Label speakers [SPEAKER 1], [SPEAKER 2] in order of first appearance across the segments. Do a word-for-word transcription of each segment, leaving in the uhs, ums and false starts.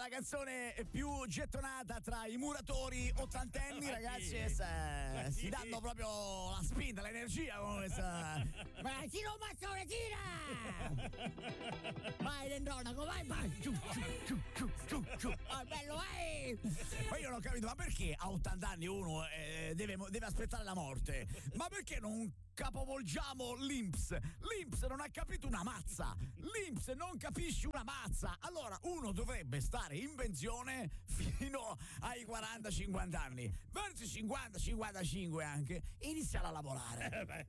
[SPEAKER 1] la canzone più gettonata tra i muratori ottantenni, ragazzi, eh, si danno proprio la spinta, l'energia con questa. Ma chi non mazza una tira? Vai dendronaco, vai, vai, giù, giù, giù, giù, giù, ah, bello, vai. Ma io non ho capito, ma perché a ottanta anni uno eh, deve, deve aspettare la morte? Ma perché non capovolgiamo l'I N P S? L'I N P S non ha capito una mazza, l'I N P S non capisce una mazza. Allora uno dovrebbe stare in pensione fino ai quaranta cinquanta anni, verso i cinquanta cinquantacinque anche iniziare a lavorare.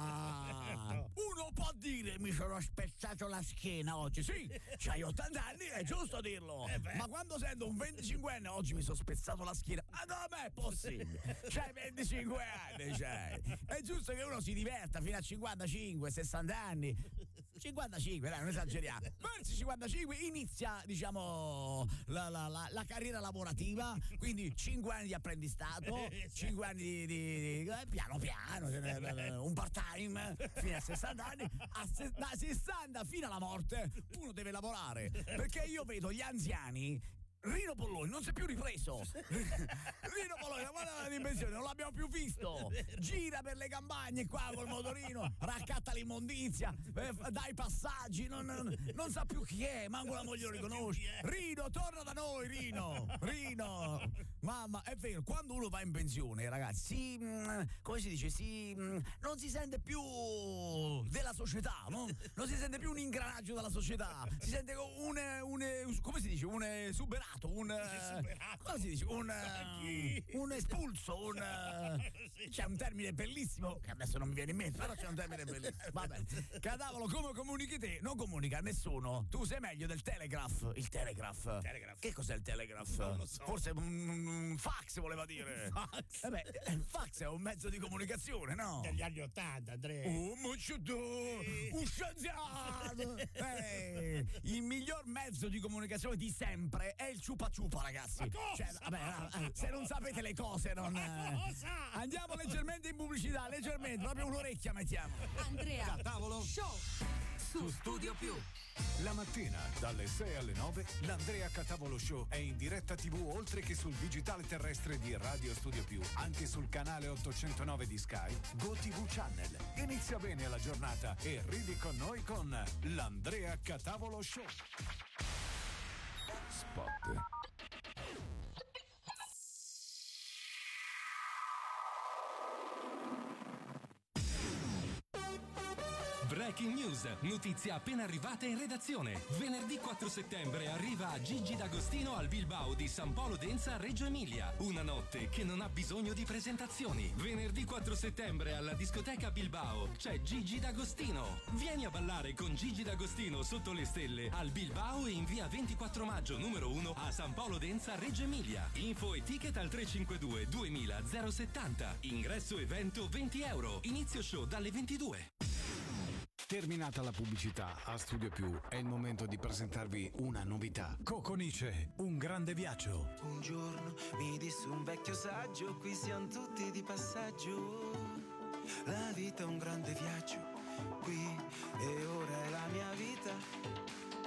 [SPEAKER 1] Ah, uno può dire mi sono spezzato la schiena oggi, sì, c'hai ottanta anni, è giusto dirlo, ma quando sento un venticinquenne oggi mi sono spezzato la schiena, ma come è possibile? C'hai venticinque anni, c'hai. È giusto che uno si diverta fino a cinquantacinque sessanta anni, cinquantacinque, dai, non esageriamo, verso i cinquantacinque inizia, diciamo, la, la, la, la carriera lavorativa, quindi cinque anni di apprendistato, cinque anni di, di, di piano piano, un part time fino a sessanta anni, a se, da sessanta fino alla morte uno deve lavorare, perché io vedo gli anziani. Rino Polloni non si è più ripreso. Rino Polloni, quando è andato in pensione non l'abbiamo più visto. Gira per le campagne qua col motorino, raccatta l'immondizia, eh, dai passaggi, non, non, non sa più chi è, manco la moglie lo riconosce. Rino, torna da noi, Rino. Rino, mamma, è vero, quando uno va in pensione, ragazzi, si, come si dice, si, non si sente più della società, no? Non si sente più un ingranaggio della società, si sente un, un come si dice, un superato. Un uh, cosa si dice? Un, uh, un espulso, un uh, c'è un termine bellissimo che adesso non mi viene in mente, però c'è un termine bellissimo. Vabbè, Cadavolo, come comunichi te? Non comunica a nessuno. Tu sei meglio del Telegraph. Il Telegraph. Telegraph. Che cos'è il Telegraph? Non lo so. Forse un, un fax voleva dire. Fax. Vabbè, il fax è un mezzo di comunicazione, no?
[SPEAKER 2] Degli anni ottanta, Andrea.
[SPEAKER 1] Oh, mucciuto, un scienziato. Eh, il miglior mezzo di comunicazione di sempre è il ciupa ciupa, ragazzi. Cioè, vabbè, se non sapete le cose, non.
[SPEAKER 2] Cosa?
[SPEAKER 1] Andiamo leggermente in pubblicità, leggermente, proprio un'orecchia mettiamo.
[SPEAKER 3] Andrea
[SPEAKER 4] Catavolo
[SPEAKER 3] Show su Studio Più.
[SPEAKER 4] La mattina dalle sei alle nove l'Andrea Catavolo Show è in diretta tivù oltre che sul digitale terrestre di Radio Studio Più, anche sul canale ottocentonove di Sky, GoTV Channel. Inizia bene la giornata e ridi con noi con l'Andrea Catavolo Show. Spot.
[SPEAKER 5] Breaking news, notizia appena arrivata in redazione. Venerdì quattro settembre arriva Gigi D'Agostino al Bilbao di San Polo Denza, Reggio Emilia. Una notte che non ha bisogno di presentazioni. Venerdì quattro settembre alla discoteca Bilbao c'è Gigi D'Agostino. Vieni a ballare con Gigi D'Agostino sotto le stelle al Bilbao e in via ventiquattro maggio numero uno a San Polo Denza, Reggio Emilia. Info e ticket al tre cinque due duemila zero settanta. Ingresso evento venti euro. Inizio show dalle ventidue.
[SPEAKER 4] Terminata la pubblicità a Studio Più, è il momento di presentarvi una novità. Coconice, un grande viaggio.
[SPEAKER 6] Un giorno mi disse un vecchio saggio, qui siamo tutti di passaggio. La vita è un grande viaggio, qui e ora è la mia vita.